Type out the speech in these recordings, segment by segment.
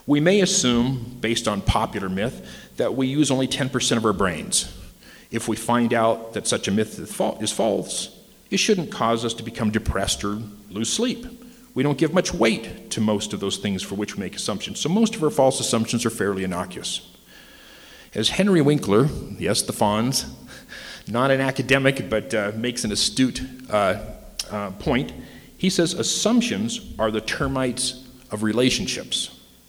We may assume, based on popular myth, that we use only 10% of our brains. If we find out that such a myth is false, it shouldn't cause us to become depressed or lose sleep. We don't give much weight to most of those things for which we make assumptions, so most of our false assumptions are fairly innocuous. As Henry Winkler, yes, the Fonz, not an academic but makes an astute point, he says assumptions are the termites of relationships.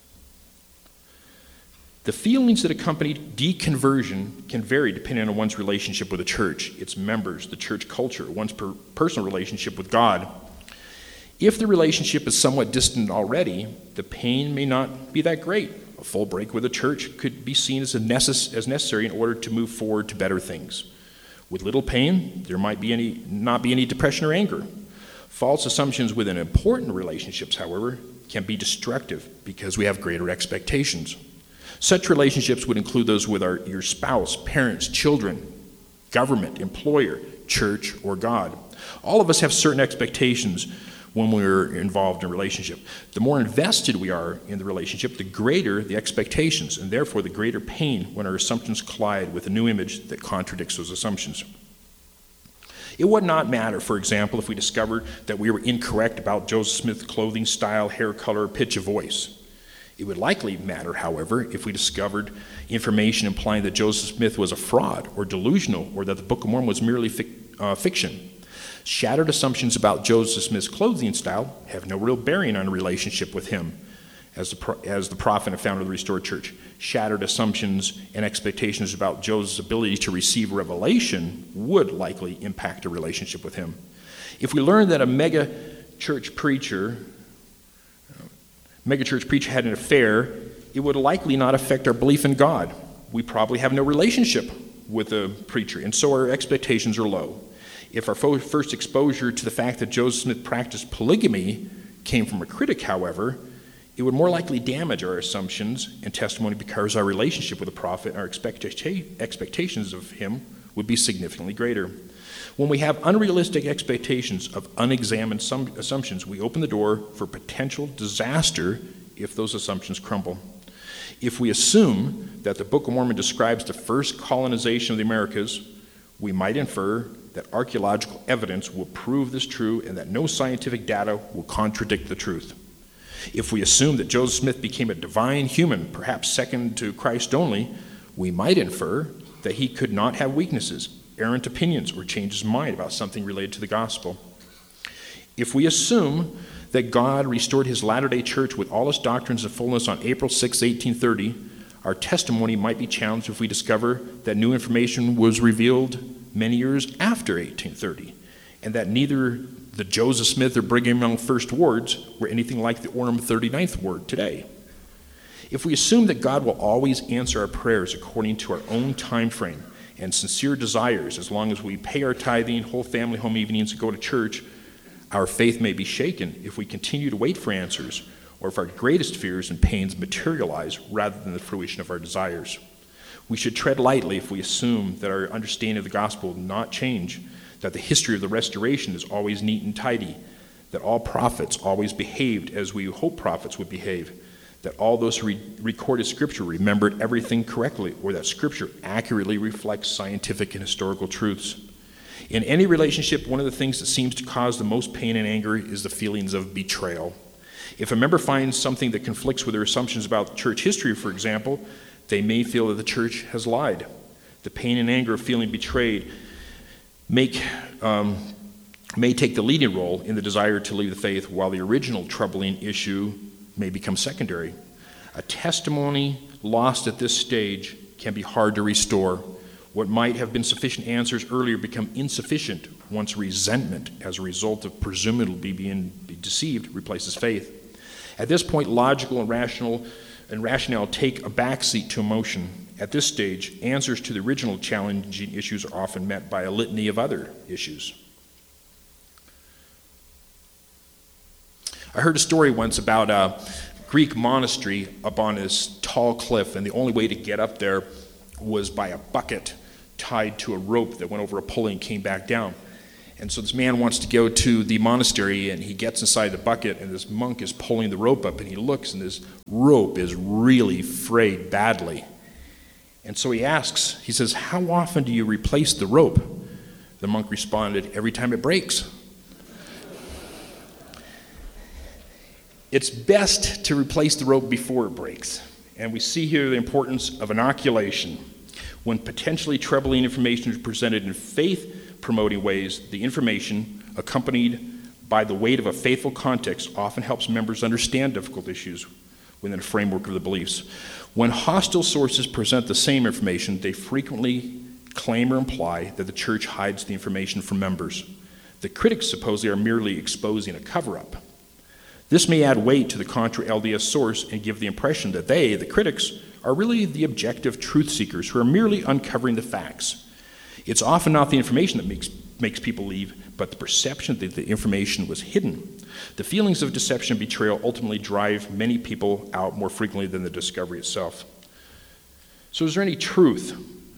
The feelings that accompany deconversion can vary depending on one's relationship with the church, its members, the church culture, one's personal relationship with God. If the relationship is somewhat distant already, the pain may not be that great. A full break with the church could be seen as necessary in order to move forward to better things. With little pain, there might not be any depression or anger. False assumptions within important relationships, however, can be destructive because we have greater expectations. Such relationships would include those with your spouse, parents, children, government, employer, church, or God. All of us have certain expectations when we're involved in a relationship. The more invested we are in the relationship, the greater the expectations, and therefore the greater pain when our assumptions collide with a new image that contradicts those assumptions. It would not matter, for example, if we discovered that we were incorrect about Joseph Smith's clothing style, hair color, pitch of voice. It would likely matter, however, if we discovered information implying that Joseph Smith was a fraud or delusional, or that the Book of Mormon was merely fiction. Shattered assumptions about Joseph Smith's clothing style have no real bearing on a relationship with him as the prophet and founder of the restored church. Shattered assumptions and expectations about Joseph's ability to receive revelation would likely impact a relationship with him. If we learned that a megachurch preacher had an affair, it would likely not affect our belief in God. We probably have no relationship with the preacher, and so our expectations are low. If our first exposure to the fact that Joseph Smith practiced polygamy came from a critic, however, it would more likely damage our assumptions and testimony because our relationship with the prophet and our expectations of him would be significantly greater. When we have unrealistic expectations of unexamined assumptions, we open the door for potential disaster if those assumptions crumble. If we assume that the Book of Mormon describes the first colonization of the Americas, we might infer that archaeological evidence will prove this true and that no scientific data will contradict the truth. If we assume that Joseph Smith became a divine human, perhaps second to Christ only, we might infer that he could not have weaknesses, errant opinions, or change his mind about something related to the gospel. If we assume that God restored his Latter-day Church with all its doctrines in fullness on April 6, 1830, our testimony might be challenged if we discover that new information was revealed many years after 1830, and that neither the Joseph Smith or Brigham Young First Wards were anything like the Orem 39th Ward today. If we assume that God will always answer our prayers according to our own time frame and sincere desires, as long as we pay our tithing, whole family home evenings, and go to church, our faith may be shaken if we continue to wait for answers, or if our greatest fears and pains materialize rather than the fruition of our desires. We should tread lightly if we assume that our understanding of the gospel will not change, that the history of the restoration is always neat and tidy, that all prophets always behaved as we hope prophets would behave, that all those who recorded Scripture remembered everything correctly, or that Scripture accurately reflects scientific and historical truths. In any relationship, one of the things that seems to cause the most pain and anger is the feelings of betrayal. If a member finds something that conflicts with their assumptions about church history, for example, they may feel that the church has lied. The pain and anger of feeling betrayed may take the leading role in the desire to leave the faith, while the original troubling issue may become secondary. A testimony lost at this stage can be hard to restore. What might have been sufficient answers earlier become insufficient once resentment, as a result of presumably being deceived, replaces faith. At this point, logical and rationale take a backseat to emotion. At this stage, answers to the original challenging issues are often met by a litany of other issues. I heard a story once about a Greek monastery up on this tall cliff, and the only way to get up there was by a bucket tied to a rope that went over a pulley and came back down. And so this man wants to go to the monastery, and he gets inside the bucket, and this monk is pulling the rope up, and he looks, and this rope is really frayed badly. And so he asks, he says, "How often do you replace the rope?" The monk responded, "Every time it breaks." It's best to replace the rope before it breaks. And we see here the importance of inoculation. When potentially troubling information is presented in faith-promoting ways, the information, accompanied by the weight of a faithful context, often helps members understand difficult issues within a framework of the beliefs. When hostile sources present the same information, they frequently claim or imply that the church hides the information from members. The critics suppose they are merely exposing a cover-up. This may add weight to the contra-LDS source and give the impression that they, the critics, are really the objective truth seekers who are merely uncovering the facts. It's often not the information that makes people leave, but the perception that the information was hidden. The feelings of deception and betrayal ultimately drive many people out more frequently than the discovery itself. So is there any truth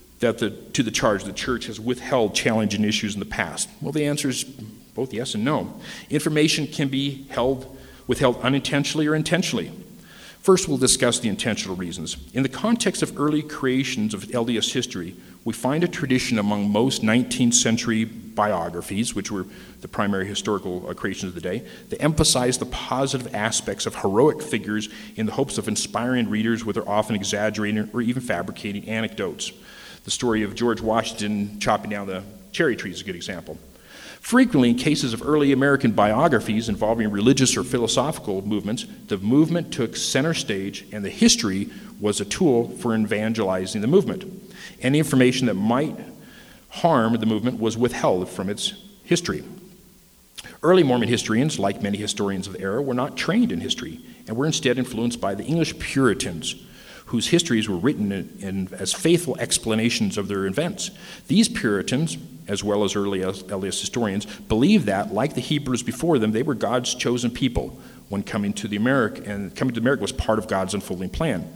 to the charge the church has withheld challenging issues in the past? Well, the answer is both yes and no. Information can be withheld unintentionally or intentionally. First, we'll discuss the intentional reasons. In the context of early creations of LDS history, we find a tradition among most 19th century biographies, which were the primary historical creations of the day, that emphasize the positive aspects of heroic figures in the hopes of inspiring readers with their often exaggerating or even fabricating anecdotes. The story of George Washington chopping down the cherry tree is a good example. Frequently, in cases of early American biographies involving religious or philosophical movements, the movement took center stage, and the history was a tool for evangelizing the movement. Any information that might harm the movement was withheld from its history. Early Mormon historians, like many historians of the era, were not trained in history and were instead influenced by the English Puritans, whose histories were written as faithful explanations of their events. These Puritans, as well as early LDS historians, believed that, like the Hebrews before them, they were God's chosen people when coming to America was part of God's unfolding plan.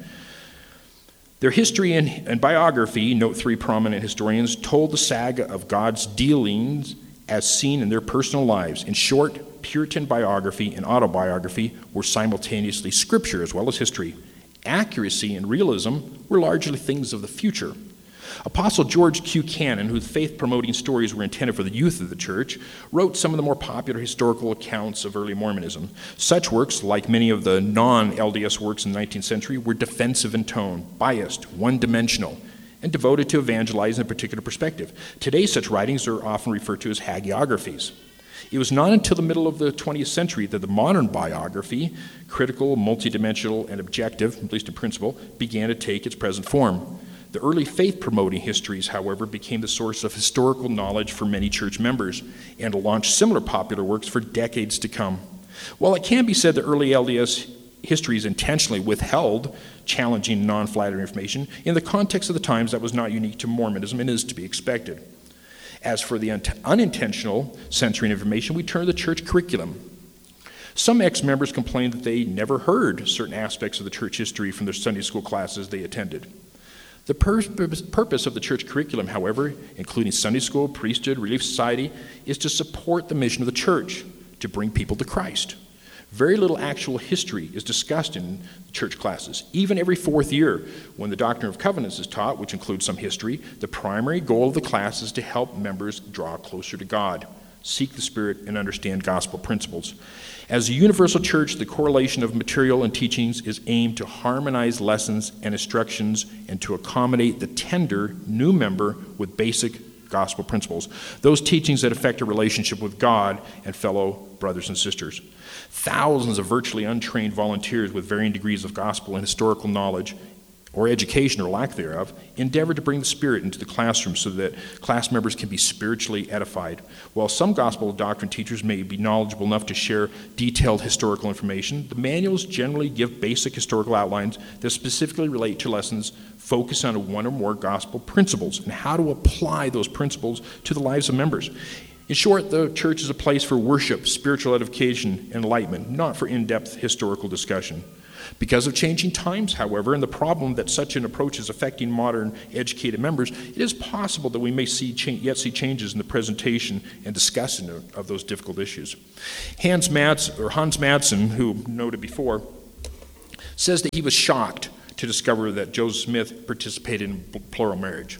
Their history and biography, note 3 prominent historians, told the saga of God's dealings as seen in their personal lives. In short, Puritan biography and autobiography were simultaneously scripture as well as history. Accuracy and realism were largely things of the future. Apostle George Q. Cannon, whose faith-promoting stories were intended for the youth of the church, wrote some of the more popular historical accounts of early Mormonism. Such works, like many of the non-LDS works in the 19th century, were defensive in tone, biased, one-dimensional, and devoted to evangelizing a particular perspective. Today, such writings are often referred to as hagiographies. It was not until the middle of the 20th century that the modern biography, critical, multidimensional, and objective, at least in principle, began to take its present form. The early faith-promoting histories, however, became the source of historical knowledge for many church members and launched similar popular works for decades to come. While it can be said that early LDS histories intentionally withheld challenging, non-flattering information, in the context of the times that was not unique to Mormonism and is to be expected. As for the unintentional censoring information, we turn to the church curriculum. Some ex-members complained that they never heard certain aspects of the church history from their Sunday school classes they attended. The purpose of the church curriculum, however, including Sunday school, priesthood, Relief Society, is to support the mission of the church, to bring people to Christ. Very little actual history is discussed in church classes. Even every fourth year, when the Doctrine of Covenants is taught, which includes some history, the primary goal of the class is to help members draw closer to God, seek the Spirit, and understand gospel principles. As a universal church, the correlation of material and teachings is aimed to harmonize lessons and instructions and to accommodate the tender new member with basic gospel principles, those teachings that affect a relationship with God and fellow brothers and sisters. Thousands of virtually untrained volunteers with varying degrees of gospel and historical knowledge or education or lack thereof, endeavor to bring the Spirit into the classroom so that class members can be spiritually edified. While some gospel doctrine teachers may be knowledgeable enough to share detailed historical information, the manuals generally give basic historical outlines that specifically relate to lessons focused on one or more gospel principles and how to apply those principles to the lives of members. In short, the church is a place for worship, spiritual edification, and enlightenment, not for in-depth historical discussion. Because of changing times, however, and the problem that such an approach is affecting modern educated members, it is possible that we may see changes in the presentation and discussion of those difficult issues. Hans Madsen, who noted before, says that he was shocked to discover that Joseph Smith participated in plural marriage.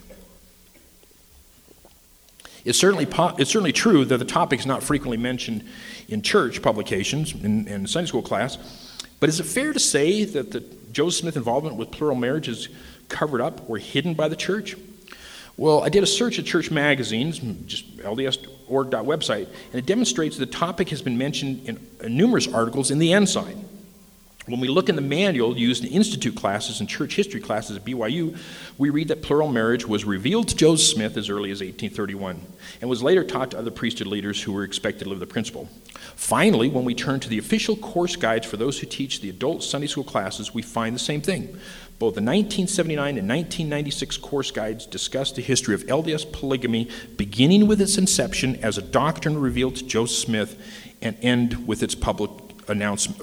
It's certainly true that the topic is not frequently mentioned in church publications, in Sunday school class, but is it fair to say that the Joseph Smith involvement with plural marriage is covered up or hidden by the church? Well, I did a search at church magazines, just LDS.org website, and it demonstrates the topic has been mentioned in numerous articles in the Ensign. When we look in the manual used in institute classes and church history classes at BYU, we read that plural marriage was revealed to Joseph Smith as early as 1831 and was later taught to other priesthood leaders who were expected to live the principle. Finally, when we turn to the official course guides for those who teach the adult Sunday school classes, we find the same thing. Both the 1979 and 1996 course guides discuss the history of LDS polygamy, beginning with its inception as a doctrine revealed to Joseph Smith and end with its public announcement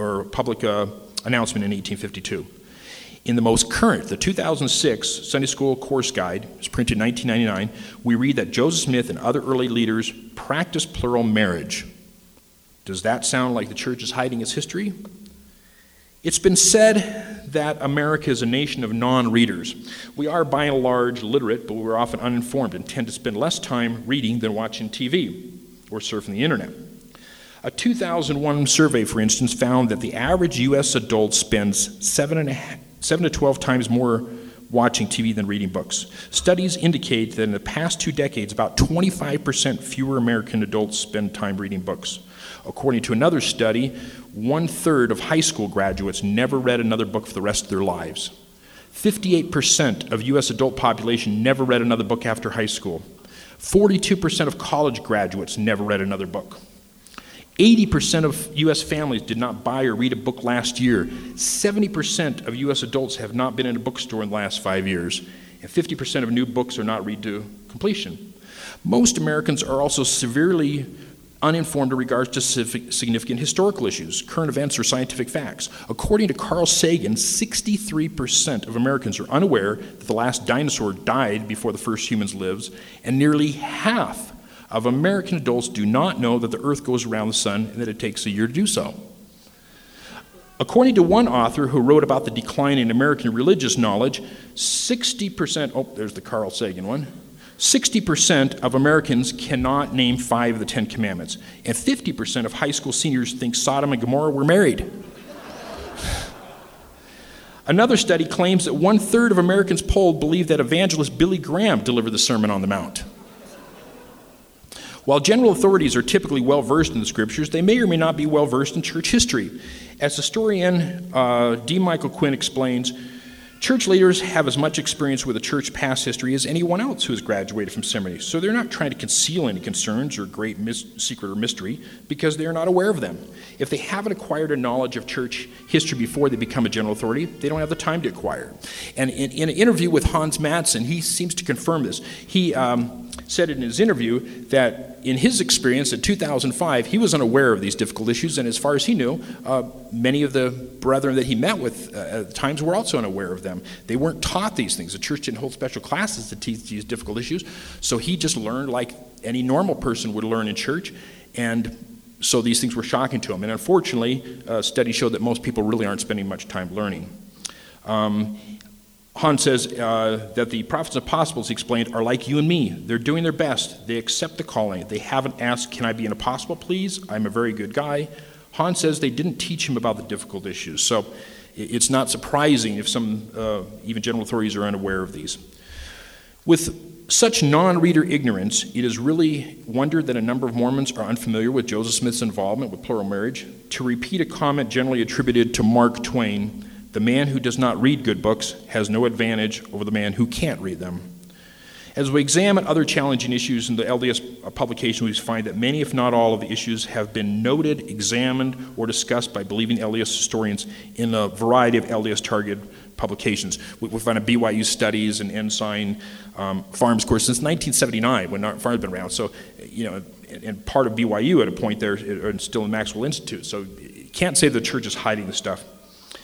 in 1852. In the most current, the 2006 Sunday School Course Guide, it was printed in 1999, we read that Joseph Smith and other early leaders practiced plural marriage. Does that sound like the church is hiding its history? It's been said that America is a nation of non-readers. We are by and large literate, but we're often uninformed and tend to spend less time reading than watching TV or surfing the internet. A 2001 survey, for instance, found that the average U.S. adult spends 7 to 12 times more watching TV than reading books. Studies indicate that in the past 2 decades, about 25% fewer American adults spend time reading books. According to another study, 1/3 of high school graduates never read another book for the rest of their lives. 58% of U.S. adult population never read another book after high school. 42% of college graduates never read another book. 80% of U.S. families did not buy or read a book last year. 70% of U.S. adults have not been in a bookstore in the last 5 years. And 50% of new books are not read to completion. Most Americans are also severely uninformed in regards to significant historical issues, current events, or scientific facts. According to Carl Sagan, 63% of Americans are unaware that the last dinosaur died before the first humans lived, and nearly half of American adults do not know that the earth goes around the sun and that it takes a year to do so. According to one author who wrote about the decline in American religious knowledge, 60%, there's the Carl Sagan one, 60% of Americans cannot name 5 of the 10 commandments, and 50% of high school seniors think Sodom and Gomorrah were married. Another study claims that 1/3 of Americans polled believe that evangelist Billy Graham delivered the Sermon on the Mount. While general authorities are typically well-versed in the scriptures, they may or may not be well-versed in church history. As historian D. Michael Quinn explains, church leaders have as much experience with the church past history as anyone else who has graduated from seminary, so they're not trying to conceal any concerns or great secret or mystery because they are not aware of them. If they haven't acquired a knowledge of church history before they become a general authority, they don't have the time to acquire. And in an interview with Hans Madsen, he seems to confirm this. He said in his interview that in his experience in 2005, he was unaware of these difficult issues, and as far as he knew, many of the brethren that he met with at times were also unaware of them. They weren't taught these things. The church didn't hold special classes to teach these difficult issues, so he just learned like any normal person would learn in church, and so these things were shocking to him. And unfortunately, studies show that most people really aren't spending much time learning. Hans says that the prophets and apostles, he explained, are like you and me. They're doing their best. They accept the calling. They haven't asked, can I be an apostle, please? I'm a very good guy. Hans says they didn't teach him about the difficult issues. So it's not surprising if some even general authorities are unaware of these. With such non-reader ignorance, it is really wondered that a number of Mormons are unfamiliar with Joseph Smith's involvement with plural marriage. To repeat a comment generally attributed to Mark Twain, the man who does not read good books has no advantage over the man who can't read them. As we examine other challenging issues in the LDS publication, we find that many, if not all, of the issues have been noted, examined, or discussed by believing LDS historians in a variety of LDS targeted publications. We find a BYU Studies and Ensign, Farms course since 1979 when Farms had been around. So, and part of BYU at a point there, and still in Maxwell Institute. So you can't say the church is hiding the stuff.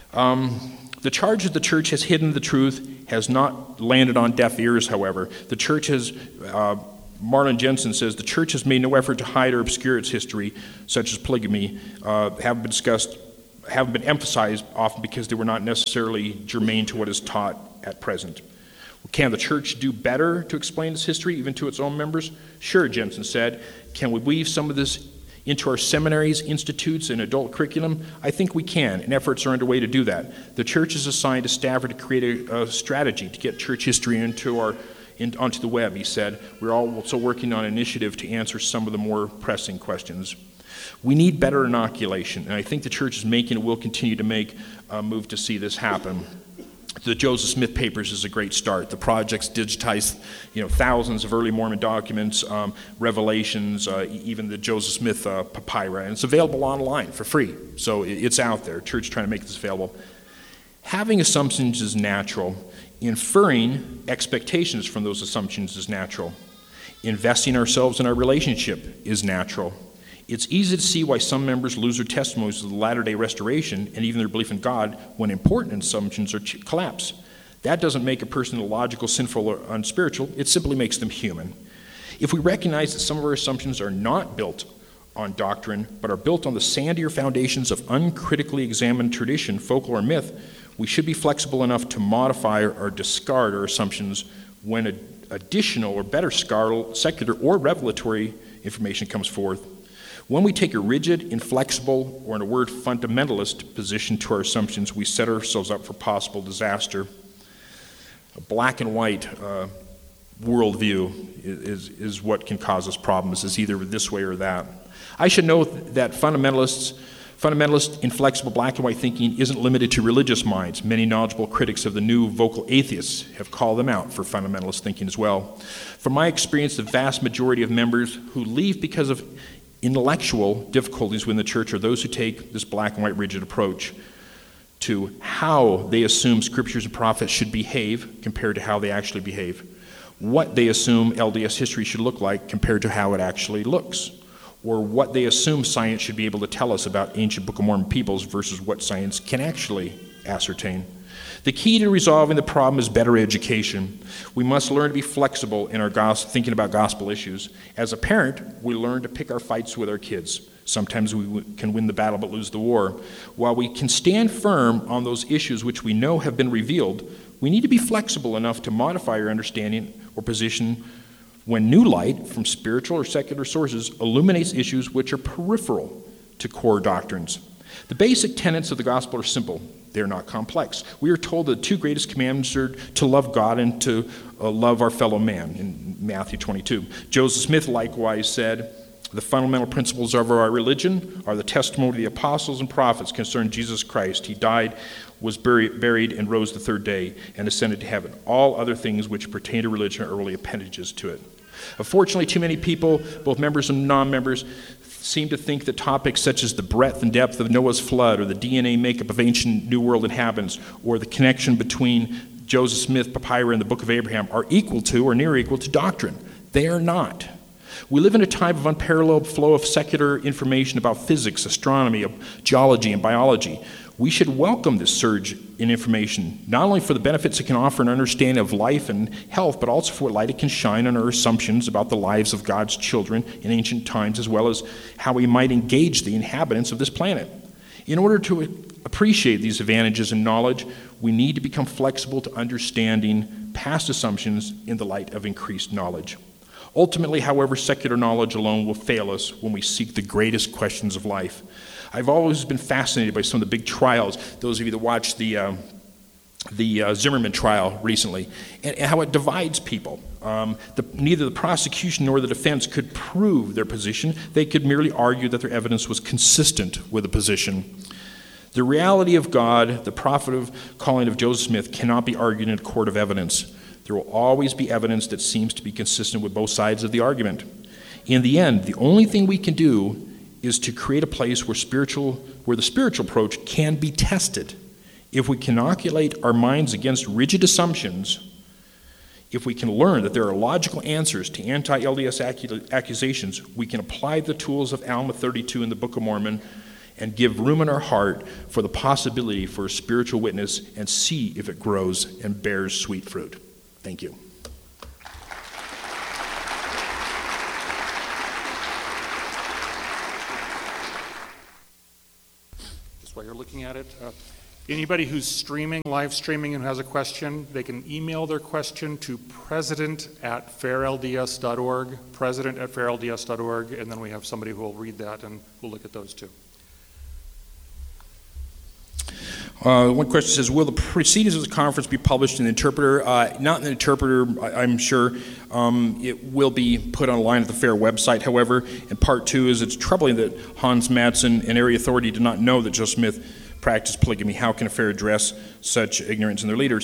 The charge that the church has hidden the truth has not landed on deaf ears, however. The church has, Marlon Jensen says, the church has made no effort to hide or obscure its history, such as polygamy, haven't been emphasized often because they were not necessarily germane to what is taught at present. Can the church do better to explain its history, even to its own members? Sure, Jensen said. Can we weave some of this into our seminaries, institutes, and adult curriculum? I think we can, and efforts are underway to do that. The church has assigned to Stafford to create a strategy to get church history onto the web, he said. We're also working on an initiative to answer some of the more pressing questions. We need better inoculation, and I think the church is making and will continue to make a move to see this happen. The Joseph Smith papers is a great start. The project's digitized, thousands of early Mormon documents, revelations, even the Joseph Smith papyri, and it's available online for free. So it's out there. Church trying to make this available. Having assumptions is natural. Inferring expectations from those assumptions is natural. Investing ourselves in our relationship is natural. It's easy to see why some members lose their testimonies of the Latter-day Restoration and even their belief in God when important assumptions collapse. That doesn't make a person illogical, sinful, or unspiritual. It simply makes them human. If we recognize that some of our assumptions are not built on doctrine, but are built on the sandier foundations of uncritically examined tradition, folklore, or myth, we should be flexible enough to modify or discard our assumptions when additional or better secular or revelatory information comes forth. When we take a rigid, inflexible, or in a word, fundamentalist position to our assumptions, we set ourselves up for possible disaster. A black and white worldview is what can cause us problems, is either this way or that. I should note that fundamentalist, inflexible black and white thinking isn't limited to religious minds. Many knowledgeable critics of the new vocal atheists have called them out for fundamentalist thinking as well. From my experience, the vast majority of members who leave because of intellectual difficulties within the church are those who take this black and white rigid approach to how they assume scriptures and prophets should behave compared to how they actually behave, what they assume LDS history should look like compared to how it actually looks, or what they assume science should be able to tell us about ancient Book of Mormon peoples versus what science can actually ascertain. The key to resolving the problem is better education. We must learn to be flexible in our thinking about gospel issues. As a parent, we learn to pick our fights with our kids. Sometimes we can win the battle but lose the war. While we can stand firm on those issues which we know have been revealed, we need to be flexible enough to modify our understanding or position when new light from spiritual or secular sources illuminates issues which are peripheral to core doctrines. The basic tenets of the gospel are simple. They're not complex. We are told that the two greatest commandments are to love God and to love our fellow man in Matthew 22. Joseph Smith likewise said, the fundamental principles of our religion are the testimony of the apostles and prophets concerning Jesus Christ. He died, was buried, and rose the third day, and ascended to heaven. All other things which pertain to religion are only appendages to it. Unfortunately, too many people, both members and non-members, seem to think that topics such as the breadth and depth of Noah's flood, or the DNA makeup of ancient New World inhabitants, or the connection between Joseph Smith papyri and the Book of Abraham are equal to or near equal to doctrine. They are not. We live in a time of unparalleled flow of secular information about physics, astronomy, geology, and biology. We should welcome this surge in information, not only for the benefits it can offer an understanding of life and health, but also for what light it can shine on our assumptions about the lives of God's children in ancient times, as well as how we might engage the inhabitants of this planet. In order to appreciate these advantages in knowledge, we need to become flexible to understanding past assumptions in the light of increased knowledge. Ultimately, however, secular knowledge alone will fail us when we seek the greatest questions of life. I've always been fascinated by some of the big trials, those of you that watched the Zimmerman trial recently, and how it divides people. Neither the prosecution nor the defense could prove their position. They could merely argue that their evidence was consistent with the position. The reality of God, the prophet calling of Joseph Smith, cannot be argued in a court of evidence. There will always be evidence that seems to be consistent with both sides of the argument. In the end, the only thing we can do is to create a place where the spiritual approach can be tested. If we can inoculate our minds against rigid assumptions, if we can learn that there are logical answers to anti-LDS accusations, we can apply the tools of Alma 32 in the Book of Mormon and give room in our heart for the possibility for a spiritual witness and see if it grows and bears sweet fruit. Thank you. Just while you're looking at it, anybody who's live streaming and has a question, they can email their question to president@fairlds.org, president@fairlds.org, and then we have somebody who will read that and we'll look at those too. One question says, will the proceedings of the conference be published in the Interpreter? Not in the Interpreter, I'm sure. It will be put online at the FAIR website, however. And part two is, it's troubling that Hans Madsen and area authority did not know that Joseph Smith practiced polygamy. How can a FAIR address such ignorance in their leaders?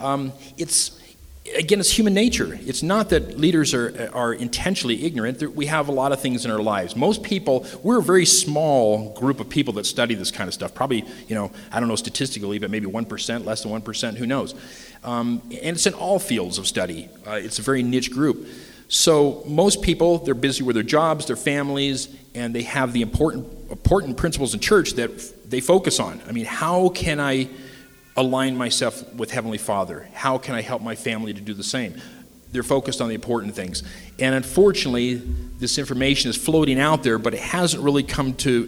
It's human nature. It's not that leaders are intentionally ignorant. We have a lot of things in our lives. Most people, we're a very small group of people that study this kind of stuff. Probably, I don't know statistically, but maybe 1%, less than 1%, who knows? And it's in all fields of study. It's a very niche group. So most people, they're busy with their jobs, their families, and they have the important principles in church that they focus on. I mean, how can I align myself with Heavenly Father? How can I help my family to do the same? They're focused on the important things. And unfortunately, this information is floating out there, but it hasn't really come to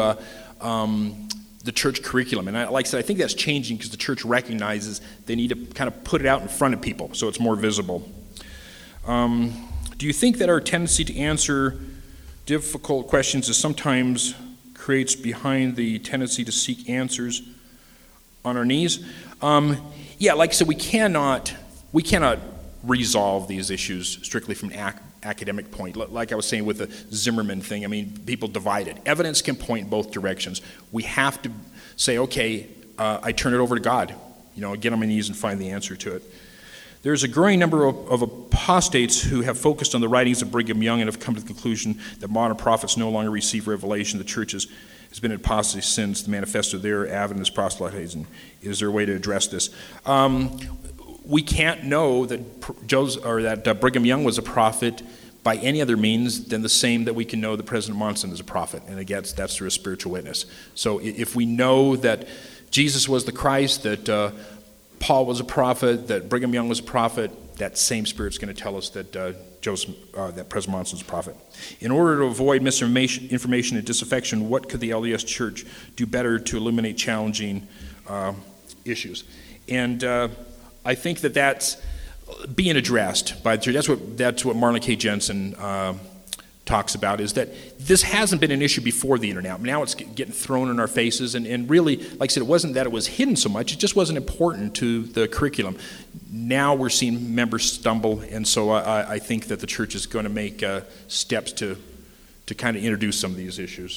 the church curriculum. And like I said, I think that's changing because the church recognizes they need to kind of put it out in front of people so it's more visible. Do you think that our tendency to answer difficult questions is sometimes creates behind the tendency to seek answers on our knees? Yeah, like I said, we cannot resolve these issues strictly from an academic point. Like I was saying with the Zimmerman thing, I mean, people divided. Evidence can point both directions. We have to say, okay, I turn it over to God. Get on my knees and find the answer to it. There's a growing number of apostates who have focused on the writings of Brigham Young and have come to the conclusion that modern prophets no longer receive revelation. The church has been in apostasy since the manifesto there, Adventist proselytizing. Is there a way to address this? We can't know that Brigham Young was a prophet by any other means than the same that we can know that President Monson is a prophet, and again, that's through a spiritual witness. So if we know that Jesus was the Christ, that Paul was a prophet, that Brigham Young was a prophet, that same Spirit's going to tell us that that President Monson's a prophet. In order to avoid misinformation and disaffection, what could the LDS Church do better to eliminate challenging issues? And I think that's being addressed by the church. That's what Marlon K. Jensen talks about, is that this hasn't been an issue before the internet. Now it's getting thrown in our faces, and really, like I said, it wasn't that it was hidden so much, it just wasn't important to the curriculum. Now we're seeing members stumble, and so I think that the church is going to make steps to kind of introduce some of these issues.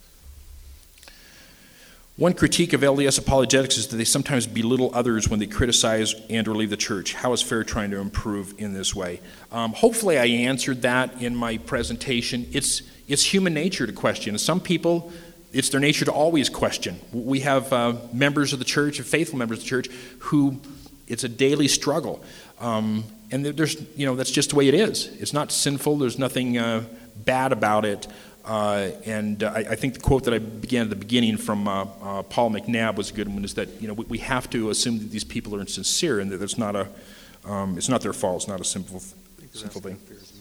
One critique of LDS apologetics is that they sometimes belittle others when they criticize and or leave the church. How is FAIR trying to improve in this way? Hopefully I answered that in my presentation. It's human nature to question. And some people, it's their nature to always question. We have members of the church, faithful members of the church, who it's a daily struggle. And there's, that's just the way it is. It's not sinful. There's nothing bad about it. And I think the quote that I began at the beginning from Paul McNabb was a good one, is that we have to assume that these people are insincere and that it's not their fault, it's not a sinful thing.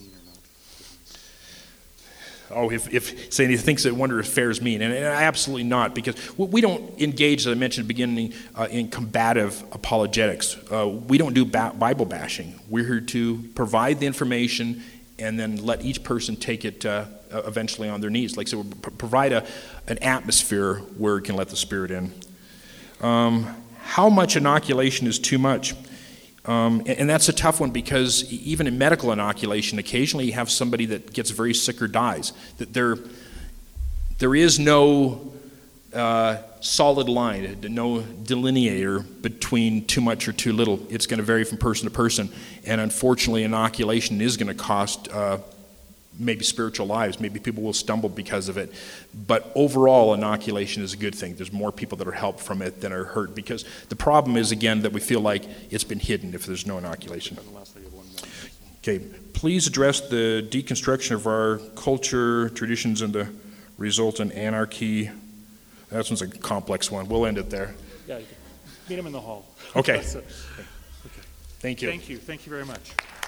Oh, if Sandy thinks that, wonder if FAIR is mean, and absolutely not, because we don't engage, as I mentioned at the beginning, in combative apologetics. We don't do Bible bashing. We're here to provide the information and then let each person take it eventually on their knees. Like I said, we'll provide an atmosphere where it can let the Spirit in. How much inoculation is too much? And that's a tough one, because even in medical inoculation, occasionally you have somebody that gets very sick or dies. That there is no solid line, no delineator between too much or too little. It's going to vary from person to person, and unfortunately inoculation is going to cost maybe spiritual lives. Maybe people will stumble because of it, but overall inoculation is a good thing. There's more people that are helped from it than are hurt, because the problem is, again, that we feel like it's been hidden if there's no inoculation. Okay, please address the deconstruction of our culture, traditions, and the resultant anarchy That one's a complex one. We'll end it there. Yeah, you can meet him in the hall. Okay. Okay. Thank you. Thank you. Thank you very much.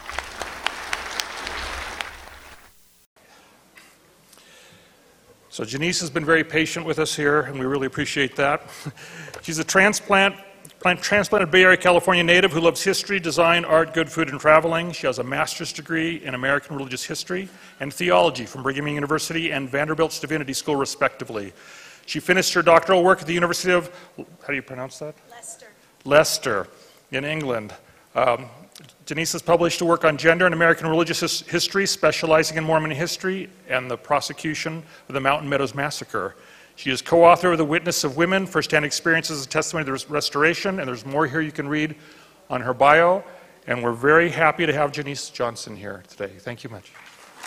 So Janice has been very patient with us here, and we really appreciate that. She's a transplanted Bay Area, California native who loves history, design, art, good food, and traveling. She has a master's degree in American religious history and theology from Brigham Young University and Vanderbilt's Divinity School, respectively. She finished her doctoral work at the University of, how do you pronounce that? Leicester in England. Janice has published a work on gender and American religious history, specializing in Mormon history and the prosecution of the Mountain Meadows Massacre. She is co-author of The Witness of Women, First-Hand Experiences and Testimony of the Restoration, and there's more here you can read on her bio. And we're very happy to have Janice Johnson here today. Thank you much.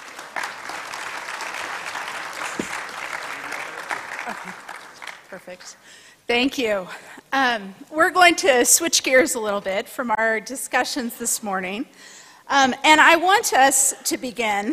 Perfect. Thank you. We're going to switch gears a little bit from our discussions this morning. And I want us to begin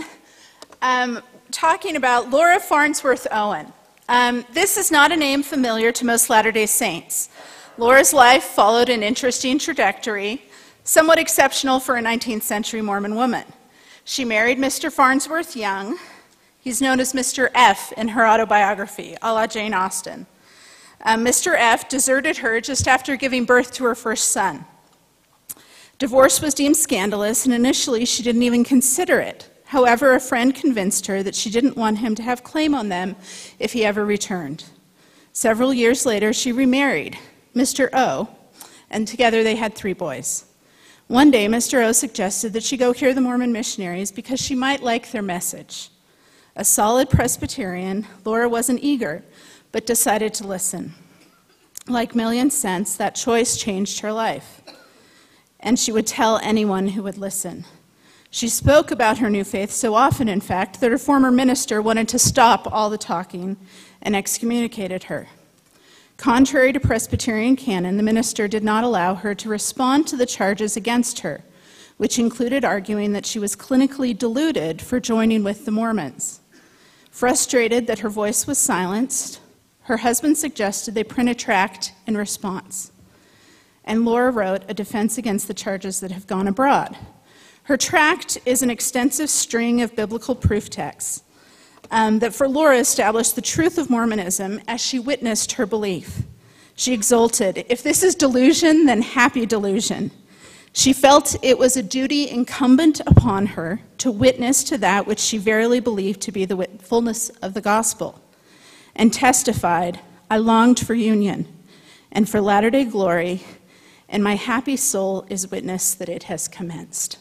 talking about Laura Farnsworth Owen. This is not a name familiar to most Latter-day Saints. Laura's life followed an interesting trajectory, somewhat exceptional for a 19th century Mormon woman. She married Mr. Farnsworth Young. He's known as Mr. F in her autobiography, a la Jane Austen. Mr. F deserted her just after giving birth to her first son. Divorce was deemed scandalous, and initially she didn't even consider it. However, a friend convinced her that she didn't want him to have claim on them if he ever returned. Several years later, she remarried Mr. O, and together they had 3 boys. One day, Mr. O suggested that she go hear the Mormon missionaries because she might like their message. A solid Presbyterian, Laura wasn't eager, but decided to listen. Like Million Cents, that choice changed her life, and she would tell anyone who would listen. She spoke about her new faith so often, in fact, that her former minister wanted to stop all the talking and excommunicated her. Contrary to Presbyterian canon, the minister did not allow her to respond to the charges against her, which included arguing that she was clinically deluded for joining with the Mormons. Frustrated that her voice was silenced, her husband suggested they print a tract in response. And Laura wrote a defense against the charges that have gone abroad. Her tract is an extensive string of biblical proof texts that for Laura established the truth of Mormonism as she witnessed her belief. She exulted, "If this is delusion, then happy delusion." She felt it was a duty incumbent upon her to witness to that which she verily believed to be the fullness of the gospel, and testified, "I longed for union and for latter-day glory, and my happy soul is witness that it has commenced."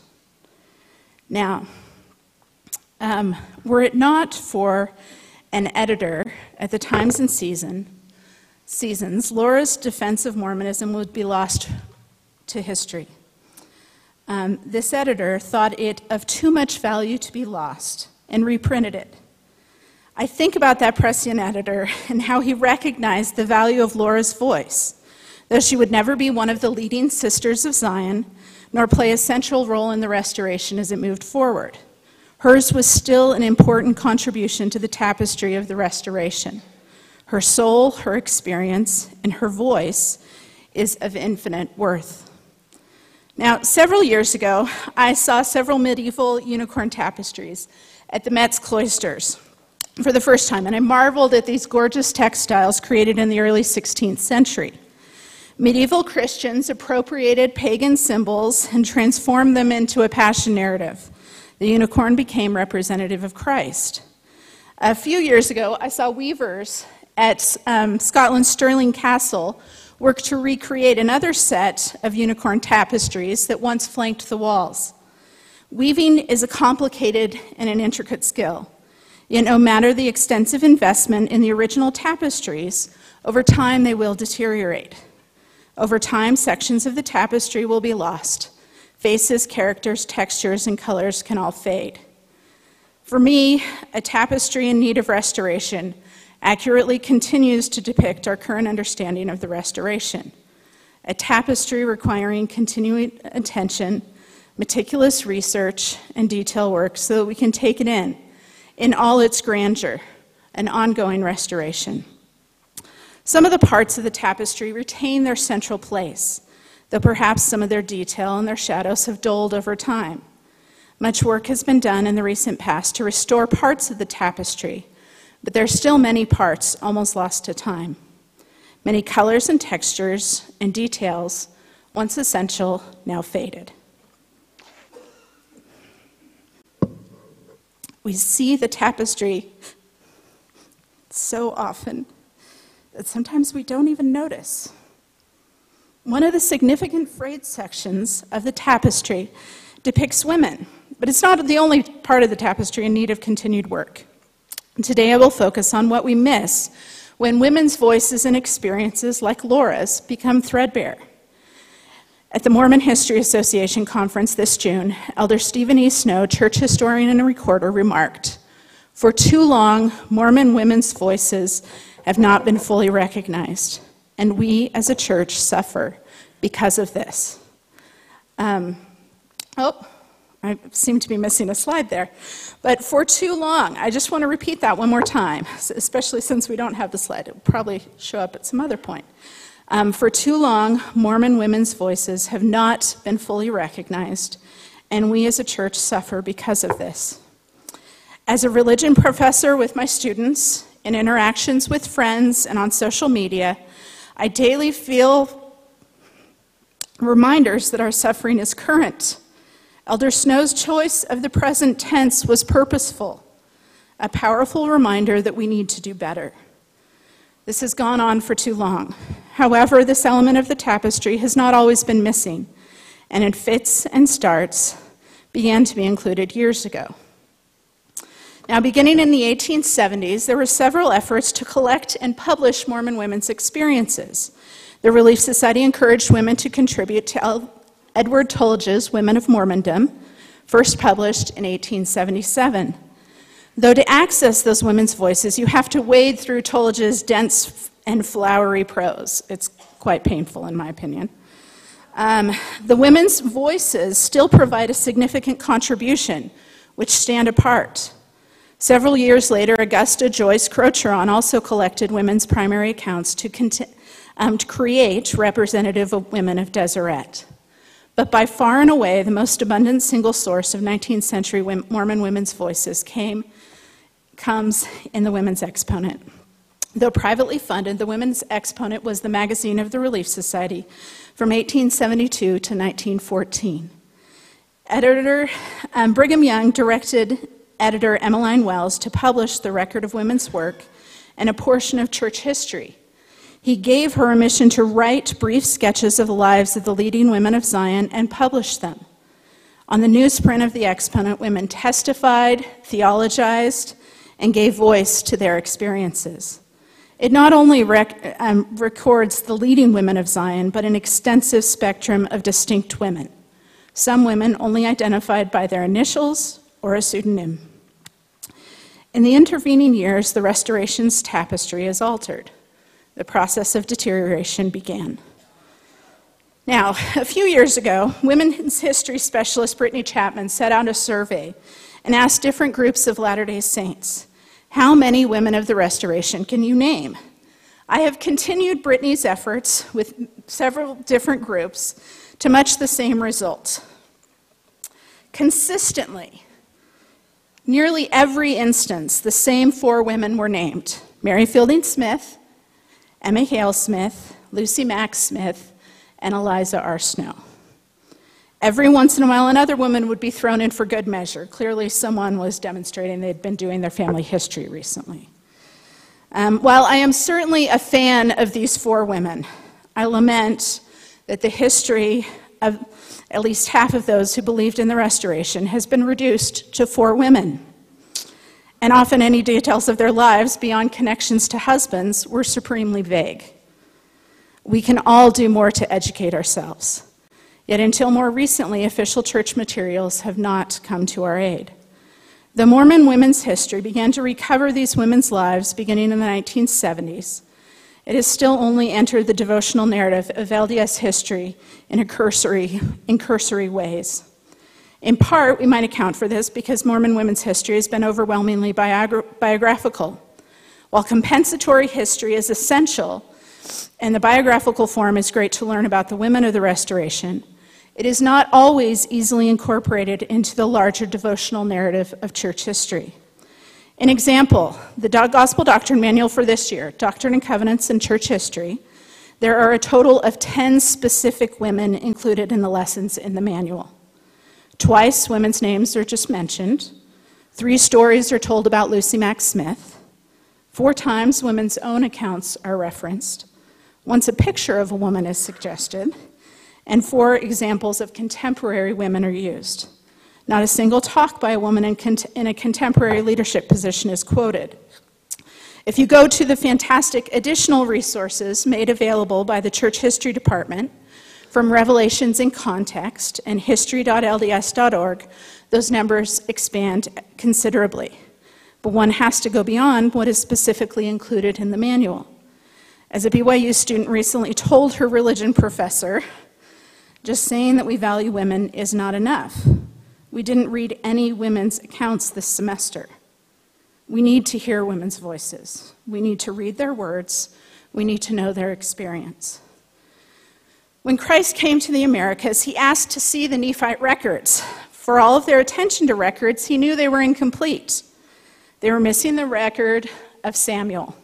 Now, were it not for an editor at the Times and Seasons, Laura's defense of Mormonism would be lost to history. This editor thought it of too much value to be lost and reprinted it. I think about that prescient editor and how he recognized the value of Laura's voice, though she would never be one of the leading sisters of Zion, nor play a central role in the restoration as it moved forward. Hers was still an important contribution to the tapestry of the restoration. Her soul, her experience, and her voice is of infinite worth. Now, several years ago, I saw several medieval unicorn tapestries at the Metz cloisters for the first time, and I marveled at these gorgeous textiles created in the early 16th century. Medieval Christians appropriated pagan symbols and transformed them into a passion narrative. The unicorn became representative of Christ. A few years ago, I saw weavers at Scotland's Stirling Castle work to recreate another set of unicorn tapestries that once flanked the walls. Weaving is a complicated and an intricate skill. Yet no matter the extensive investment in the original tapestries, over time they will deteriorate. Over time, sections of the tapestry will be lost. Faces, characters, textures, and colors can all fade. For me, a tapestry in need of restoration accurately continues to depict our current understanding of the restoration. A tapestry requiring continuing attention, meticulous research, and detail work so that we can take it in all its grandeur, an ongoing restoration. Some of the parts of the tapestry retain their central place, though perhaps some of their detail and their shadows have dulled over time. Much work has been done in the recent past to restore parts of the tapestry, but there are still many parts almost lost to time. Many colors and textures and details, once essential, now faded. We see the tapestry so often that sometimes we don't even notice. One of the significant frayed sections of the tapestry depicts women, but it's not the only part of the tapestry in need of continued work. Today I will focus on what we miss when women's voices and experiences, like Laura's, become threadbare. At the Mormon History Association conference this June, Elder Stephen E. Snow, church historian and recorder, remarked, "For too long, Mormon women's voices have not been fully recognized, and we as a church suffer because of this." I seem to be missing a slide there. But for too long, I just want to repeat that one more time, especially since we don't have the slide. It will probably show up at some other point. For too long, Mormon women's voices have not been fully recognized, and we as a church suffer because of this. As a religion professor with my students, in interactions with friends and on social media, I daily feel reminders that our suffering is current. Elder Snow's choice of the present tense was purposeful, a powerful reminder that we need to do better. This has gone on for too long. However, this element of the tapestry has not always been missing, and in fits and starts began to be included years ago. Now, beginning in the 1870s, there were several efforts to collect and publish Mormon women's experiences. The Relief Society encouraged women to contribute to Edward Tulge's Women of Mormondom, first published in 1877. Though to access those women's voices, you have to wade through Tulge's dense and flowery prose. It's quite painful, in my opinion. The women's voices still provide a significant contribution, which stand apart. Several years later, Augusta Joyce Crocheron also collected women's primary accounts to create representative of women of Deseret. But by far and away, the most abundant single source of 19th century Mormon women's voices comes in the Women's Exponent. Though privately funded, the Women's Exponent was the magazine of the Relief Society from 1872 to 1914. Editor Brigham Young directed editor Emmeline Wells to publish the record of women's work and a portion of church history. He gave her a mission to write brief sketches of the lives of the leading women of Zion and publish them. On the newsprint of the Exponent, women testified, theologized, and gave voice to their experiences. It not only records the leading women of Zion, but an extensive spectrum of distinct women, some women only identified by their initials or a pseudonym. In the intervening years, the Restoration's tapestry is altered. The process of deterioration began. Now, a few years ago, women's history specialist Brittany Chapman set out a survey and asked different groups of Latter-day Saints, how many women of the Restoration can you name? I have continued Brittany's efforts with several different groups to much the same result. Consistently, nearly every instance, the same 4 women were named: Mary Fielding Smith, Emma Hale Smith, Lucy Mack Smith, and Eliza R. Snow. Every once in a while, another woman would be thrown in for good measure. Clearly, someone was demonstrating they'd been doing their family history recently. While I am certainly a fan of these 4 women, I lament that the history of at least half of those who believed in the Restoration has been reduced to 4 women. And often any details of their lives beyond connections to husbands were supremely vague. We can all do more to educate ourselves. Yet until more recently, official church materials have not come to our aid. The Mormon women's history began to recover these women's lives beginning in the 1970s. It has still only entered the devotional narrative of LDS history in cursory ways. In part, we might account for this because Mormon women's history has been overwhelmingly biographical. While compensatory history is essential, and the biographical form is great to learn about the women of the Restoration, it is not always easily incorporated into the larger devotional narrative of church history. An example, the Gospel Doctrine Manual for this year, Doctrine and Covenants in Church History, there are a total of 10 specific women included in the lessons in the manual. Twice, women's names are just mentioned. 3 stories are told about Lucy Mack Smith. 4 times, women's own accounts are referenced. Once a picture of a woman is suggested, and 4 examples of contemporary women are used. Not a single talk by a woman in a contemporary leadership position is quoted. If you go to the fantastic additional resources made available by the Church History Department, from Revelations in Context and history.lds.org, those numbers expand considerably. But one has to go beyond what is specifically included in the manual. As a BYU student recently told her religion professor, just saying that we value women is not enough. We didn't read any women's accounts this semester. We need to hear women's voices. We need to read their words. We need to know their experience. When Christ came to the Americas, he asked to see the Nephite records. For all of their attention to records, he knew they were incomplete. They were missing the record of Samuel.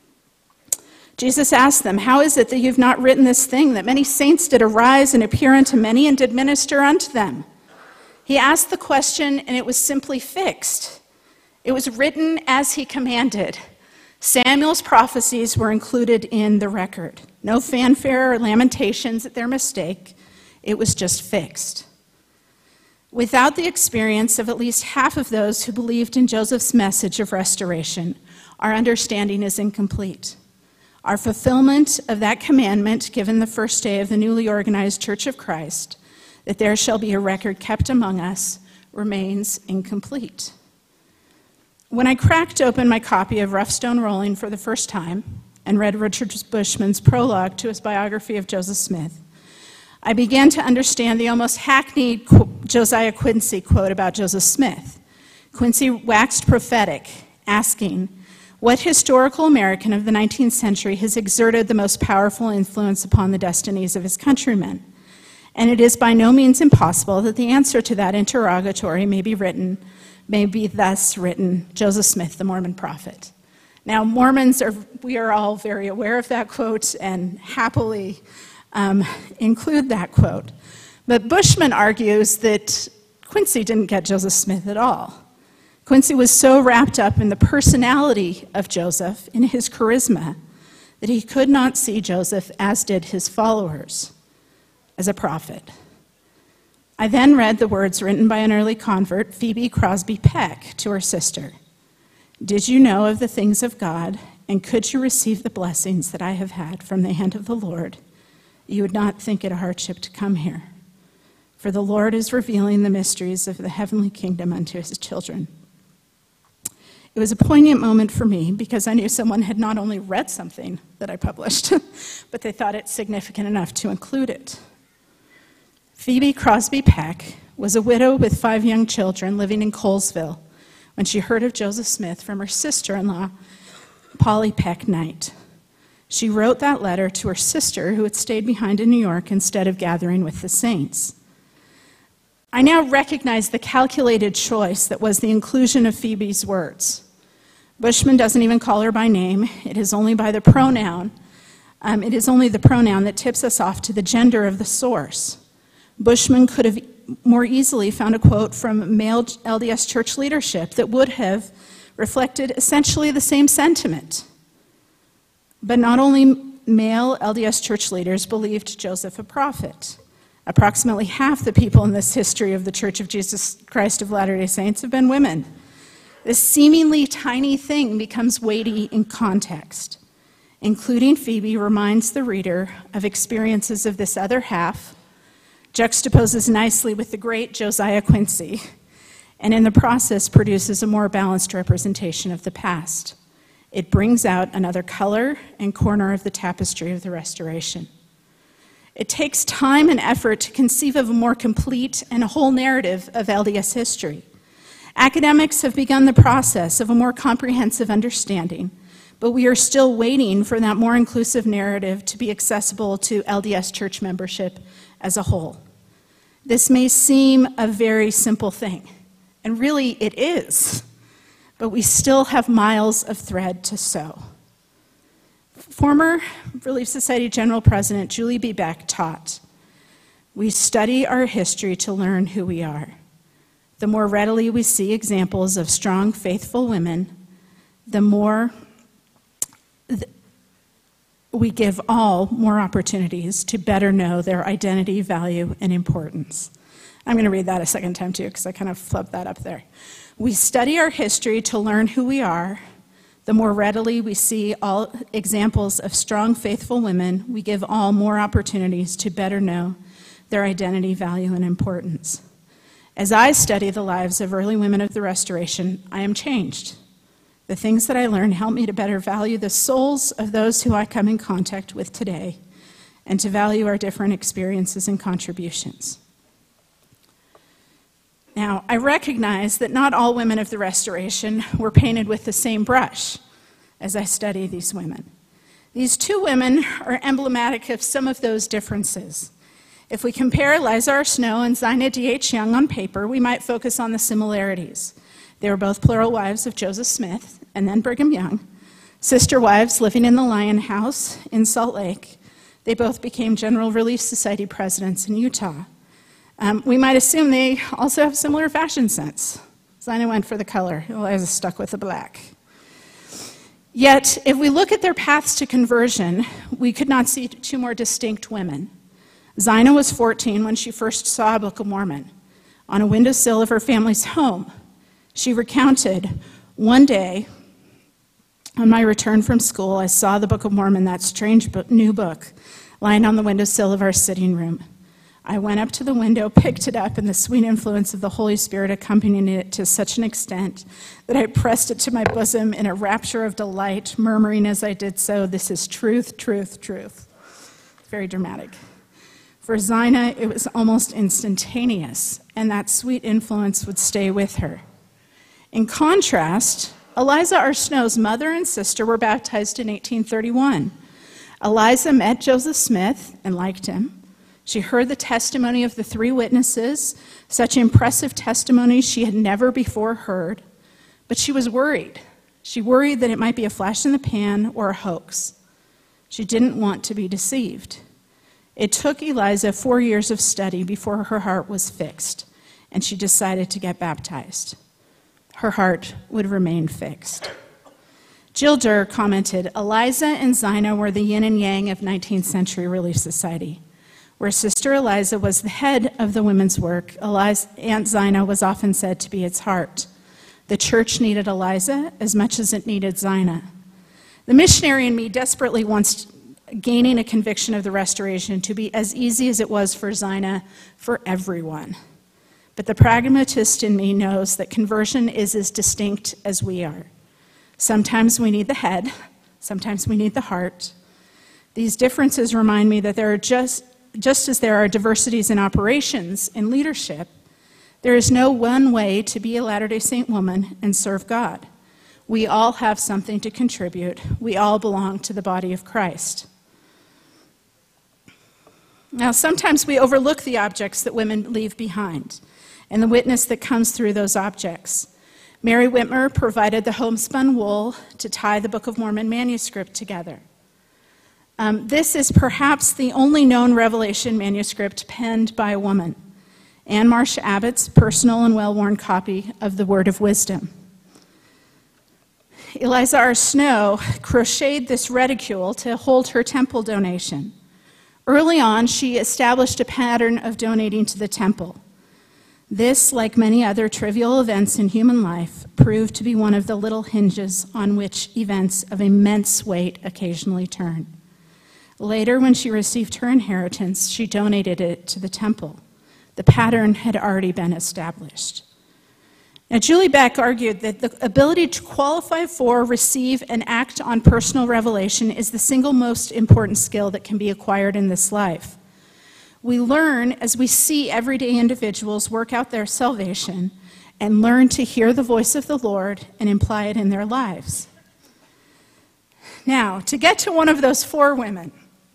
Jesus asked them, "How is it that you've not written this thing, that many saints did arise and appear unto many and did minister unto them?" He asked the question, and it was simply fixed. It was written as he commanded. Samuel's prophecies were included in the record. No fanfare or lamentations at their mistake. It was just fixed. Without the experience of at least half of those who believed in Joseph's message of restoration, our understanding is incomplete. Our fulfillment of that commandment given the first day of the newly organized Church of Christ, that there shall be a record kept among us, remains incomplete. When I cracked open my copy of Rough Stone Rolling for the first time and read Richard Bushman's prologue to his biography of Joseph Smith, I began to understand the almost hackneyed Josiah Quincy quote about Joseph Smith. Quincy waxed prophetic, asking, "What historical American of the 19th century has exerted the most powerful influence upon the destinies of his countrymen?" And it is by no means impossible that the answer to that interrogatory may be thus written, Joseph Smith, the Mormon prophet. Now, we are all very aware of that quote and happily include that quote. But Bushman argues that Quincy didn't get Joseph Smith at all. Quincy was so wrapped up in the personality of Joseph, in his charisma, that he could not see Joseph, as did his followers, as a prophet. I then read the words written by an early convert, Phoebe Crosby Peck, to her sister. "Did you know of the things of God, and could you receive the blessings that I have had from the hand of the Lord, you would not think it a hardship to come here. For the Lord is revealing the mysteries of the heavenly kingdom unto his children." It was a poignant moment for me because I knew someone had not only read something that I published, but they thought it significant enough to include it. Phoebe Crosby Peck was a widow with 5 young children living in Colesville when she heard of Joseph Smith from her sister-in-law, Polly Peck Knight. She wrote that letter to her sister who had stayed behind in New York instead of gathering with the saints. I now recognize the calculated choice that was the inclusion of Phoebe's words. Bushman doesn't even call her by name. It is only by the pronoun. It is only the pronoun that tips us off to the gender of the source. Bushman could have more easily found a quote from male LDS church leadership that would have reflected essentially the same sentiment. But not only male LDS church leaders believed Joseph a prophet. Approximately half the people in this history of the Church of Jesus Christ of Latter-day Saints have been women. This seemingly tiny thing becomes weighty in context. Including Phoebe reminds the reader of experiences of this other half, juxtaposes nicely with the great Josiah Quincy, and in the process produces a more balanced representation of the past. It brings out another color and corner of the tapestry of the Restoration. It takes time and effort to conceive of a more complete and whole narrative of LDS history. Academics have begun the process of a more comprehensive understanding, but we are still waiting for that more inclusive narrative to be accessible to LDS church membership as a whole. This may seem a very simple thing, and really it is, but we still have miles of thread to sew. Former Relief Society General President Julie B. Beck taught, "We study our history to learn who we are. The more readily we see examples of strong, faithful women, the more we give all more opportunities to better know their identity, value, and importance." I'm going to read that a second time too, because I kind of flubbed that up there. "We study our history to learn who we are. The more readily we see all examples of strong, faithful women, we give all more opportunities to better know their identity, value, and importance. As I study the lives of early women of the Restoration, I am changed. The things that I learn help me to better value the souls of those who I come in contact with today and to value our different experiences and contributions." Now, I recognize that not all women of the Restoration were painted with the same brush as I study these women. These two women are emblematic of some of those differences. If we compare Eliza R. Snow and Zina D.H. Young on paper, we might focus on the similarities. They were both plural wives of Joseph Smith and then Brigham Young, sister wives living in the Lion House in Salt Lake. They both became General Relief Society presidents in Utah. We might assume they also have similar fashion sense. Zina went for the color, Eliza stuck with the black. Yet, if we look at their paths to conversion, we could not see two more distinct women. Zina was 14 when she first saw a Book of Mormon. On a windowsill of her family's home, she recounted, "One day, on my return from school, I saw the Book of Mormon, that strange new book, lying on the windowsill of our sitting room. I went up to the window, picked it up, and the sweet influence of the Holy Spirit accompanied it to such an extent that I pressed it to my bosom in a rapture of delight, murmuring as I did so, 'This is truth, truth, truth.'" Very dramatic. For Zina, it was almost instantaneous, and that sweet influence would stay with her. In contrast, Eliza R. Snow's mother and sister were baptized in 1831. Eliza met Joseph Smith and liked him. She heard the testimony of the three witnesses, such impressive testimonies she had never before heard, but she was worried. She worried that it might be a flash in the pan or a hoax. She didn't want to be deceived. It took Eliza 4 years of study before her heart was fixed, and she decided to get baptized. Her heart would remain fixed. Jill Durr commented, "Eliza and Zina were the yin and yang of 19th century Relief Society. Where Sister Eliza was the head of the women's work, Aunt Zina was often said to be its heart. The church needed Eliza as much as it needed Zina. The missionary in me desperately wants gaining a conviction of the Restoration to be as easy as it was for Zina for everyone. But the pragmatist in me knows that conversion is as distinct as we are. Sometimes we need the head, sometimes we need the heart. These differences remind me that there are just as there are diversities in operations and leadership, there is no one way to be a Latter-day Saint woman and serve God. We all have something to contribute. We all belong to the body of Christ." Now, sometimes we overlook the objects that women leave behind and the witness that comes through those objects. Mary Whitmer provided the homespun wool to tie the Book of Mormon manuscript together. This is perhaps the only known Revelation manuscript penned by a woman, Anne Marsh Abbott's personal and well-worn copy of the Word of Wisdom. Eliza R. Snow crocheted this reticule to hold her temple donation. Early on, she established a pattern of donating to the temple. This, like many other trivial events in human life, proved to be one of the little hinges on which events of immense weight occasionally turn. Later, when she received her inheritance, she donated it to the temple. The pattern had already been established. Now, Julie Beck argued that the ability to qualify for, receive, and act on personal revelation is the single most important skill that can be acquired in this life. We learn as we see everyday individuals work out their salvation and learn to hear the voice of the Lord and apply it in their lives. Now, to get to one of those four women,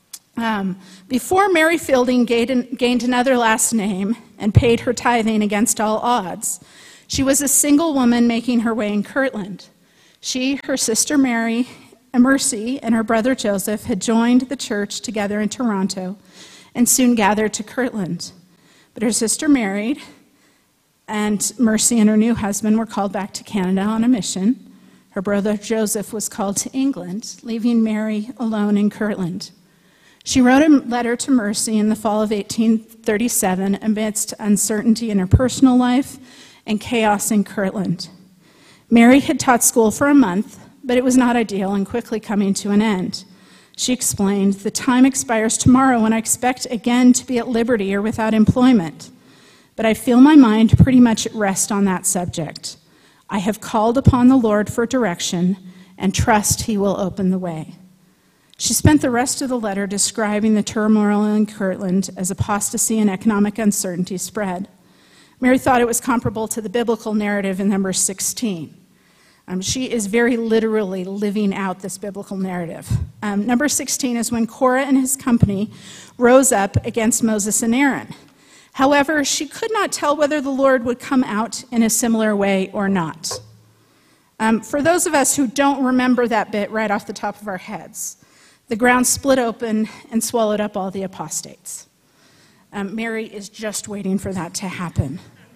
before Mary Fielding gained another last name and paid her tithing against all odds, she was a single woman making her way in Kirtland. She, her sister Mercy, and her brother Joseph had joined the church together in Toronto and soon gathered to Kirtland. But her sister married, and Mercy and her new husband were called back to Canada on a mission. Her brother Joseph was called to England, leaving Mary alone in Kirtland. She wrote a letter to Mercy in the fall of 1837 amidst uncertainty in her personal life and chaos in Kirtland. Mary had taught school for a month, but it was not ideal and quickly coming to an end. She explained, "The time expires tomorrow and I expect again to be at liberty or without employment. But I feel my mind pretty much at rest on that subject. I have called upon the Lord for direction and trust he will open the way." She spent the rest of the letter describing the turmoil in Kirtland as apostasy and economic uncertainty spread. Mary thought it was comparable to the biblical narrative in Numbers 16. She is very literally living out this biblical narrative. Number 16 is when Korah and his company rose up against Moses and Aaron. However, she could not tell whether the Lord would come out in a similar way or not. For those of us who don't remember that bit right off the top of our heads, the ground split open and swallowed up all the apostates. Mary is just waiting for that to happen.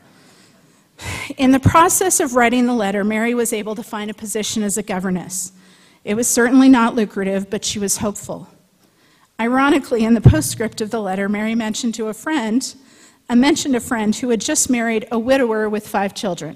In the process of writing the letter, Mary was able to find a position as a governess. It was certainly not lucrative, but she was hopeful. Ironically, in the postscript of the letter, Mary mentioned a friend who had just married a widower with 5 children.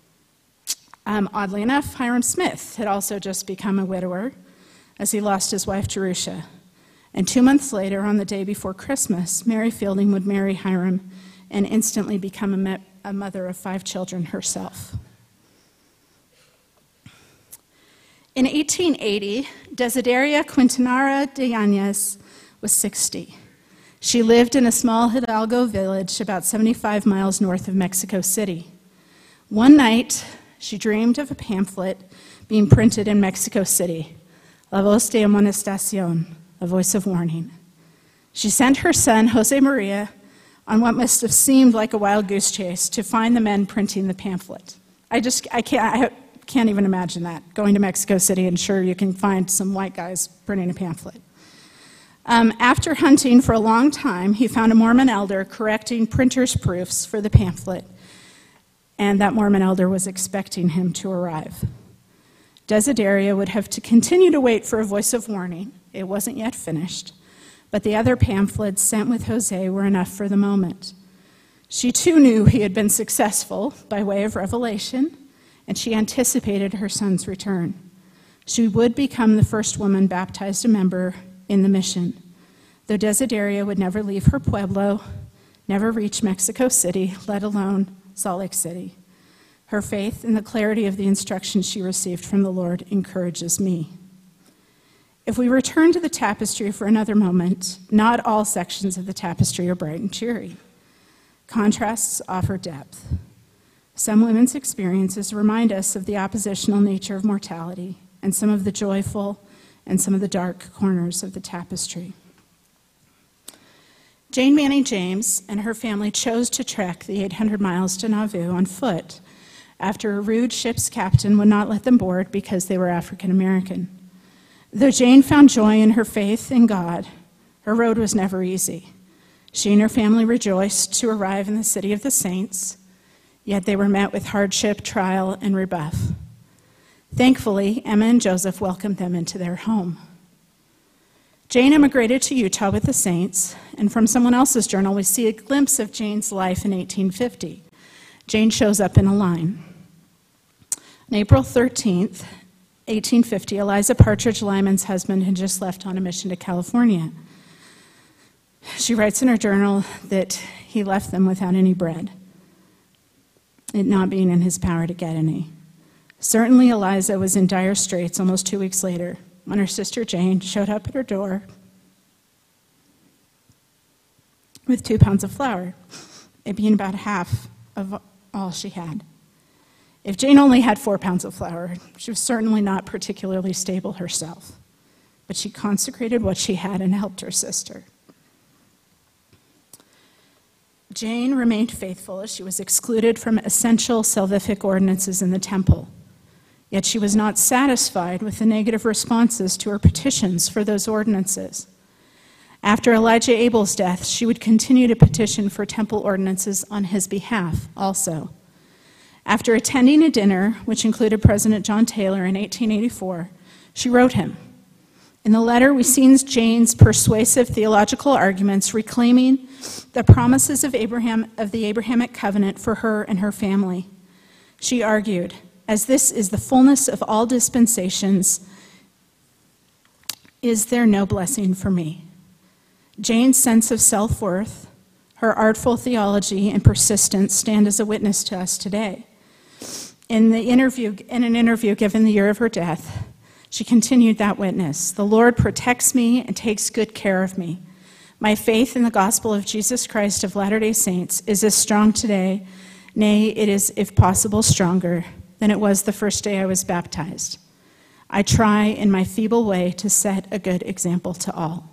Oddly enough, Hiram Smith had also just become a widower as he lost his wife Jerusha. And 2 months later, on the day before Christmas, Mary Fielding would marry Hiram and instantly become a mother of 5 children herself. In 1880, Desideria Quintanara de Yanez was 60. She lived in a small Hidalgo village about 75 miles north of Mexico City. One night, she dreamed of a pamphlet being printed in Mexico City, La Voz de Amonestación, a voice of warning. She sent her son, Jose Maria, on what must have seemed like a wild goose chase to find the men printing the pamphlet. I can't even imagine that, going to Mexico City and sure you can find some white guys printing a pamphlet. After hunting for a long time, he found a Mormon elder correcting printer's proofs for the pamphlet, and that Mormon elder was expecting him to arrive. Desideria would have to continue to wait for a voice of warning. It wasn't yet finished, but the other pamphlets sent with Jose were enough for the moment. She too knew he had been successful by way of revelation, and she anticipated her son's return. She would become the first woman baptized a member in the mission, though Desideria would never leave her pueblo, never reach Mexico City, let alone Salt Lake City. Her faith in the clarity of the instructions she received from the Lord encourages me. If we return to the tapestry for another moment, not all sections of the tapestry are bright and cheery. Contrasts offer depth. Some women's experiences remind us of the oppositional nature of mortality and some of the joyful and some of the dark corners of the tapestry. Jane Manning James and her family chose to trek the 800 miles to Nauvoo on foot after a rude ship's captain would not let them board because they were African American. Though Jane found joy in her faith in God, her road was never easy. She and her family rejoiced to arrive in the city of the saints, yet they were met with hardship, trial, and rebuff. Thankfully, Emma and Joseph welcomed them into their home. Jane immigrated to Utah with the saints, and from someone else's journal, we see a glimpse of Jane's life in 1850. Jane shows up in a line. On April 13th, 1850, Eliza Partridge Lyman's husband had just left on a mission to California. She writes in her journal that he left them without any bread, it not being in his power to get any. Certainly, Eliza was in dire straits almost 2 weeks later when her sister Jane showed up at her door with 2 pounds of flour, it being about half of all she had. If Jane only had 4 pounds of flour, she was certainly not particularly stable herself. but she consecrated what she had and helped her sister. Jane remained faithful as she was excluded from essential salvific ordinances in the temple. Yet she was not satisfied with the negative responses to her petitions for those ordinances. After Elijah Abel's death, she would continue to petition for temple ordinances on his behalf also. After attending a dinner, which included President John Taylor in 1884, she wrote him. In the letter, we see Jane's persuasive theological arguments reclaiming the promises of Abraham, of the Abrahamic covenant for her and her family. She argued, as this is the fullness of all dispensations, is there no blessing for me? Jane's sense of self-worth, her artful theology, and persistence stand as a witness to us today. In an interview given the year of her death, she continued that witness. The Lord protects me and takes good care of me. My faith in the gospel of Jesus Christ of Latter-day Saints is as strong today, nay, it is, if possible, stronger than it was the first day I was baptized. I try in my feeble way to set a good example to all.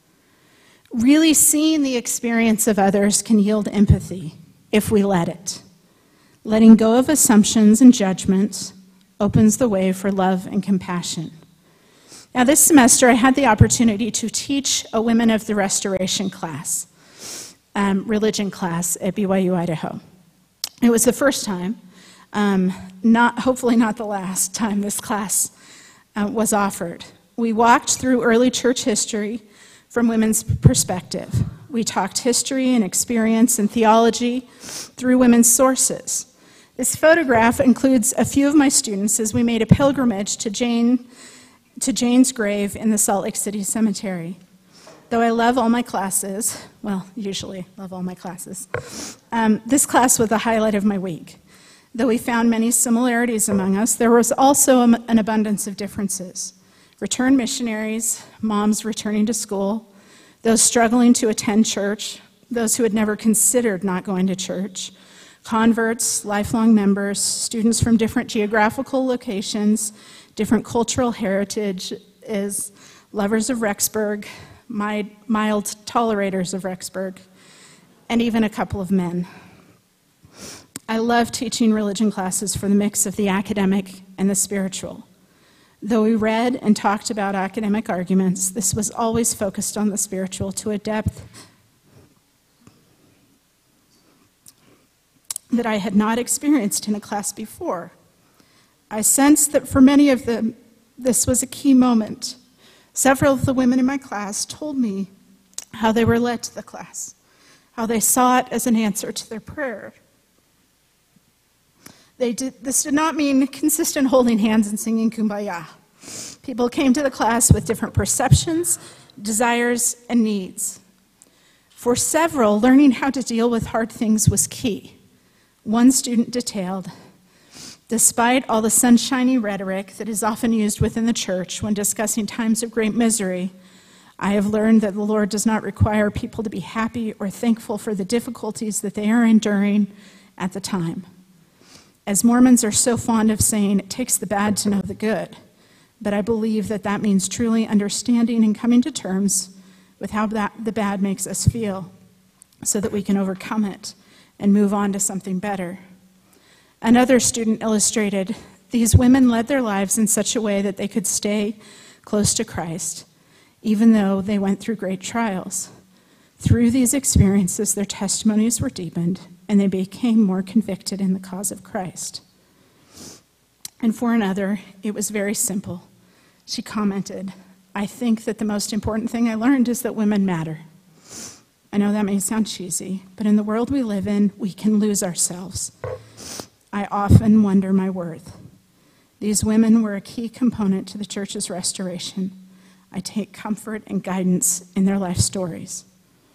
Really seeing the experience of others can yield empathy if we let it. Letting go of assumptions and judgments opens the way for love and compassion. Now, this semester, I had the opportunity to teach a Women of the Restoration class, religion class at BYU, Idaho. It was the first time, hopefully not the last time this class was offered. We walked through early church history from women's perspective. We talked history and experience and theology through women's sources. This photograph includes a few of my students as we made a pilgrimage to Jane's grave in the Salt Lake City Cemetery. Though I love all my classes, well, usually love all my classes, this class was the highlight of my week. Though we found many similarities among us, there was also an abundance of differences. Returned missionaries, moms returning to school, those struggling to attend church, those who had never considered not going to church, converts, lifelong members, students from different geographical locations, different cultural heritages, lovers of Rexburg, mild tolerators of Rexburg, and even a couple of men. I love teaching religion classes for the mix of the academic and the spiritual. Though we read and talked about academic arguments, this was always focused on the spiritual to a depth that I had not experienced in a class before. I sensed that for many of them, this was a key moment. Several of the women in my class told me how they were led to the class, how they saw it as an answer to their prayer. This did not mean consistent holding hands and singing Kumbaya. People came to the class with different perceptions, desires, and needs. For several, learning how to deal with hard things was key. One student detailed, despite all the sunshiny rhetoric that is often used within the church when discussing times of great misery, I have learned that the Lord does not require people to be happy or thankful for the difficulties that they are enduring at the time. As Mormons are so fond of saying, it takes the bad to know the good, but I believe that that means truly understanding and coming to terms with how the bad makes us feel so that we can overcome it and move on to something better. Another student illustrated, these women led their lives in such a way that they could stay close to Christ, even though they went through great trials. Through these experiences, their testimonies were deepened, and they became more convicted in the cause of Christ. And for another, it was very simple. She commented, I think that the most important thing I learned is that women matter. I know that may sound cheesy, but in the world we live in, we can lose ourselves. I often wonder my worth. These women were a key component to the church's restoration. I take comfort and guidance in their life stories.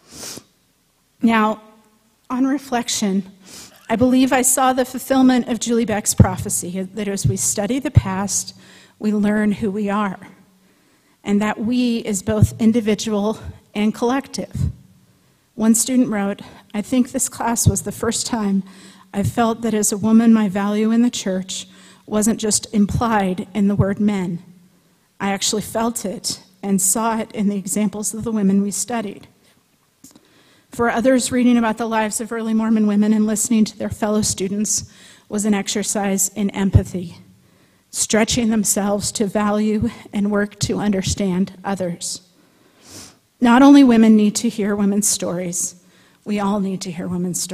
Now, on reflection, I believe I saw the fulfillment of Julie Beck's prophecy that as we study the past, we learn who we are, and that we is both individual and collective. One student wrote, I think this class was the first time I felt that as a woman, my value in the church wasn't just implied in the word men. I actually felt it and saw it in the examples of the women we studied. For others, reading about the lives of early Mormon women and listening to their fellow students was an exercise in empathy, stretching themselves to value and work to understand others. Not only women need to hear women's stories, we all need to hear women's stories.